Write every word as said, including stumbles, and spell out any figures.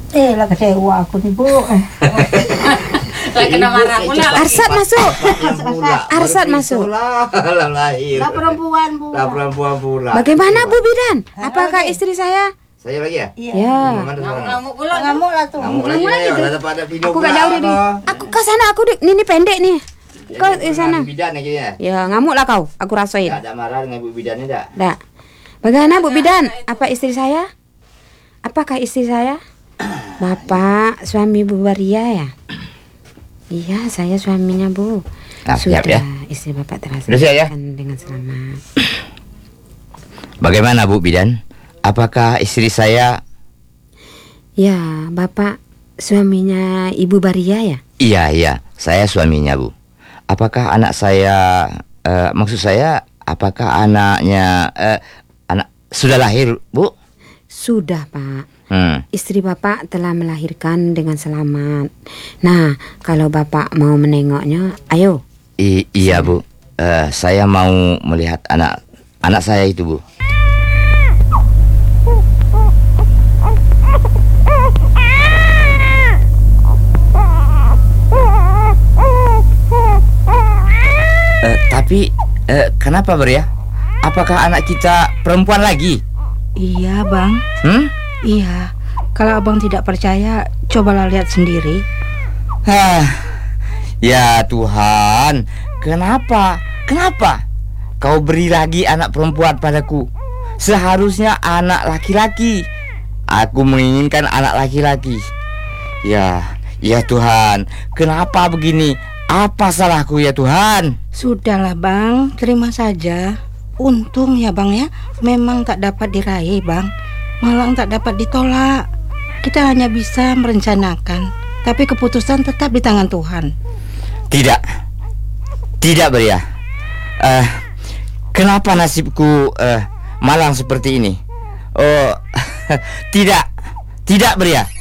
Eh, lah kecewa aku nih, Bu. Lah kena marah pula. Arsat masuk. Arsat masuk. Lah lahir. Lah perempuan, Bu. Lah perempuan pula. Bagaimana Bu Bidan? Apakah istri saya? Saya lagi ya? Iya. Ya. Mana sekarang? Ngamuk-ngamuk pula. Ngamuk lah tuh. Ngamuk lagi ya. Lah dapat ada video. Aku gak jauh dari. Aku ke sana, aku di ini pendek nih. Kau di sana. Bidan ya kayaknya. Ya, ngamuk lah kau. Aku rasain. Enggak ada marah dengan Ibu Bidannya enggak? Dak. Bagaimana Bu Bidan? Apa istri saya? Apakah istri saya? Bapak suami Bu Baria ya? Iya, saya suaminya Bu. Nah, Sudah, siap ya. istri Bapak Sudah siap ya? terlaksana dengan selamat. Bagaimana Bu Bidan? Apakah istri saya? Ya, Bapak suaminya Ibu Baria ya? Iya, iya. Saya suaminya, Bu. Apakah anak saya eh, maksud saya apakah anaknya eh, anak sudah lahir, Bu? Sudah, Pak. Hmm. Istri Bapak telah melahirkan dengan selamat. Nah, kalau Bapak mau menengoknya, ayo. I- iya, Bu. Eh, saya mau melihat anak anak saya itu, Bu. Eh, tapi eh, kenapa Ber ya? Apakah anak kita perempuan lagi? Iya, Bang. Hmm? Iya. Kalau Abang tidak percaya, cobalah lihat sendiri. Hah. Ya Tuhan, kenapa? Kenapa kau beri lagi anak perempuan padaku? Seharusnya anak laki-laki. Aku menginginkan anak laki-laki. Ya, ya Tuhan, kenapa begini? Apa salahku ya Tuhan? Sudahlah, Bang. Terima saja. Untung ya, Bang ya. Memang tak dapat diraih, Bang. Malang tak dapat ditolak. Kita hanya bisa merencanakan, tapi keputusan tetap di tangan Tuhan. Tidak. Tidak Beria. Eh, kenapa nasibku eh, malang seperti ini? Oh, tidak. Tidak Beria.